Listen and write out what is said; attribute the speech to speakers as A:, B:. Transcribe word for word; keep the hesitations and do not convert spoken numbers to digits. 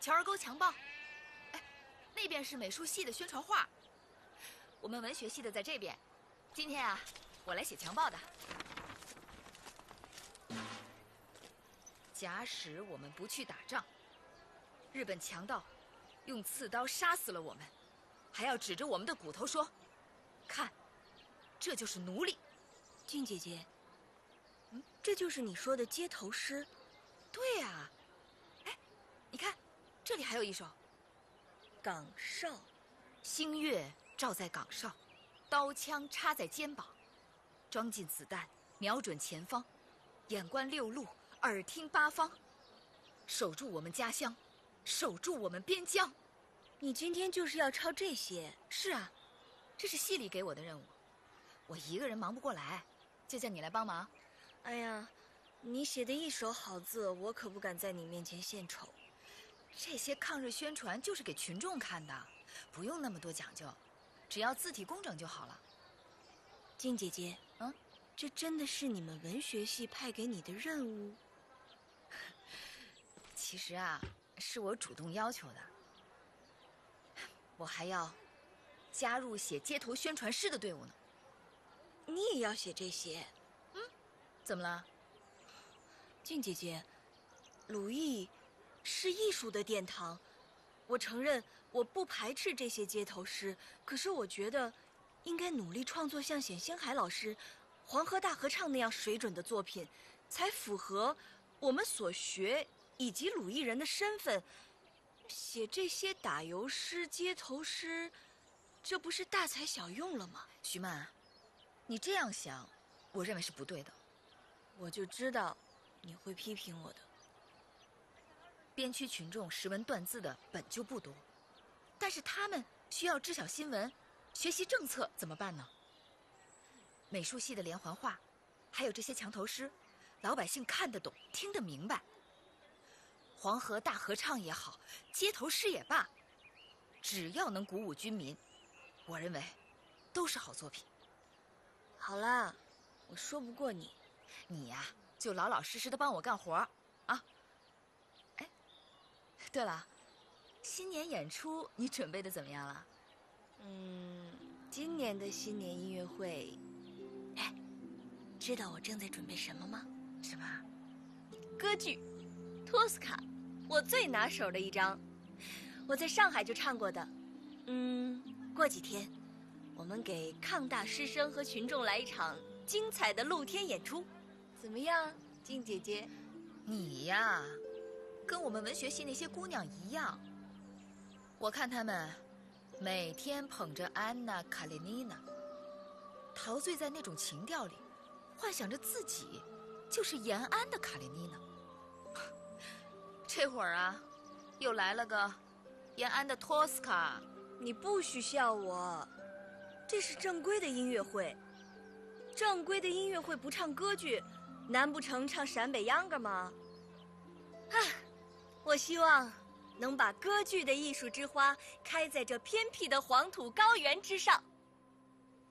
A: 乔儿沟强暴。哎，那边是美术系的宣传画，我们文学系的在这边。今天啊，我来写强暴的。假使我们不去打仗，日本强盗用刺刀杀死了我们，还要指着我们的骨头说：“看，这就是奴隶。”
B: 静姐姐，嗯，这就是你说的街头诗？
A: 对呀、啊。哎，你看，这里还有一首：
B: 岗哨，
A: 星月照在岗哨，刀枪插在肩膀，装进子弹，瞄准前方，眼观六路，耳听八方，守住我们家乡，守住我们边疆。
B: 你今天就是要抄这些？
A: 是啊，这是系里给我的任务，我一个人忙不过来，就叫你来帮忙。
B: 哎呀，你写的一手好字，我可不敢在你面前献丑。
A: 这些抗日宣传就是给群众看的，不用那么多讲究，只要字体工整就好了。
B: 静姐姐，
A: 嗯，
B: 这真的是你们文学系派给你的任务？
A: 其实啊，是我主动要求的。我还要加入写街头宣传诗的队伍呢。
B: 你也要写这些？
A: 嗯，怎么了？
B: 静姐姐，鲁艺是艺术的殿堂，我承认我不排斥这些街头诗，可是我觉得应该努力创作像冼星海老师《黄河大合唱》那样水准的作品，才符合我们所学以及鲁艺人的身份。写这些打油诗、街头诗，这不是大材小用了吗？
A: 徐曼，你这样想，我认为是不对的。
B: 我就知道你会批评我的。
A: 边区群众识文断字的本就不多，但是他们需要知晓新闻、学习政策，怎么办呢？美术系的连环画，还有这些墙头诗，老百姓看得懂、听得明白。黄河大合唱也好，街头诗也罢，只要能鼓舞军民，我认为都是好作品。
B: 好啦，我说不过你，
A: 你呀、啊，就老老实实的帮我干活啊。哎，对了，新年演出你准备的怎么样了？
B: 嗯，今年的新年音乐会，哎，知道我正在准备什么吗？
A: 什么？
B: 歌剧《托斯卡》，我最拿手的一张，我在上海就唱过的。嗯，过几天我们给抗大师生和群众来一场精彩的露天演出，怎么样，静姐姐？
A: 你呀，跟我们文学系那些姑娘一样，我看她们每天捧着安娜·卡列尼娜，陶醉在那种情调里，幻想着自己就是延安的卡列尼娜。这会儿啊，又来了个延安的托斯卡。
B: 你不许笑我，这是正规的音乐会，正规的音乐会不唱歌剧，难不成唱陕北秧歌吗？啊，我希望能把歌剧的艺术之花开在这偏僻的黄土高原之上。